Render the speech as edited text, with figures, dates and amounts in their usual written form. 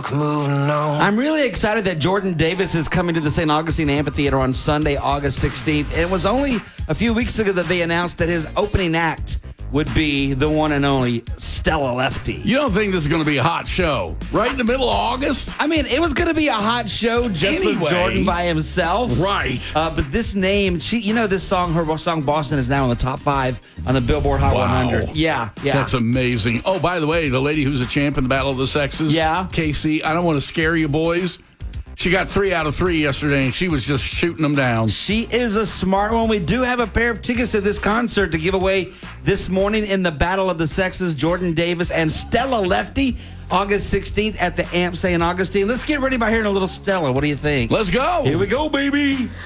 fuck moving on. I'm really excited that Jordan Davis is coming to the St. Augustine Amphitheater on Sunday, August 16th. It was only a few weeks ago that they announced that his opening act would be the one and only Stella Lefty. You don't think this is going to be a hot show? Right in the middle of August? I mean, it was going to be a hot show just with Jordan by himself. Right. But this name, this song, her song Boston is now in the top 5 on the Billboard Hot 100. Yeah. That's amazing. Oh, by the way, the lady who's a champ in the Battle of the Sexes, Casey, I don't want to scare you boys. She got 3 out of 3 yesterday, and she was just shooting them down. She is a smart one. We do have a pair of tickets to this concert to give away this morning in the Battle of the Sexes. Jordan Davis and Stella Lefty, August 16th at the Amp St. Augustine. Let's get ready by hearing a little Stella. What do you think? Let's go. Here we go, baby.